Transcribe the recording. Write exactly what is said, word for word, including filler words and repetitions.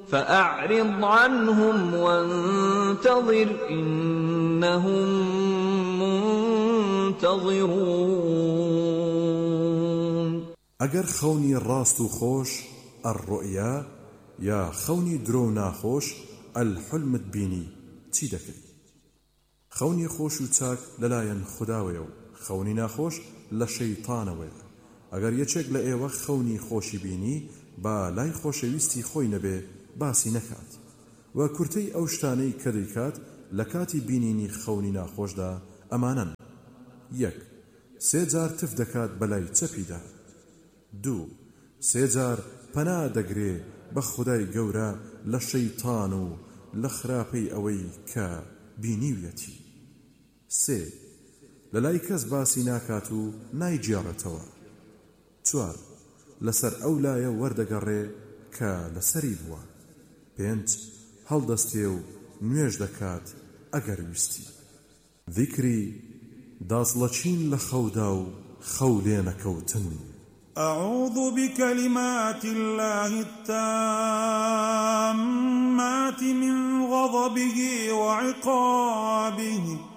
فأعرض عنهم وانتظر إنهم منتظرون. ئەگەر خەونی ڕاست و خۆش ئەڕڕۆیا یا خەونی درۆ و ناخۆش ئەلحلمت بینی چی دەکەی؟ خەونی خۆش و چاک لەلایەن خوداوەیە و خەونی ناخۆش لە شەیتانەوەیە. ئەگەر یەکێک لە ئێوە خەونی خۆشی بینی با لای خۆشەویستی خۆی نەبێ باسی نەکات و کورتەی ئەو شتانەی کە دەیکات لە کاتی بینینی خەونی ناخۆشدا ئەمانن: یەک، سێ جار تف دەکات بەلای چەپیدا. دوو، سێ جار پەنا دەگرێ بە خودای گەورە لە شەیتان و لە خراپەی ئەوەی کە بینیویەتی. سێ، لە لای کەس باسی ناکات و نایگێڕێتەوە. چوار، لەسەر ئەو لایە وەردەگەڕێ کە لەسەری بووە. پێنج، هەڵدەستێ و نوێژ دەکات ئەگەر ویستی. ذیکری دازڵەچین لە خەودا و خەو لێ نەکەوتن. أعوذ بكلمات الله التامات من غضبه وعقابه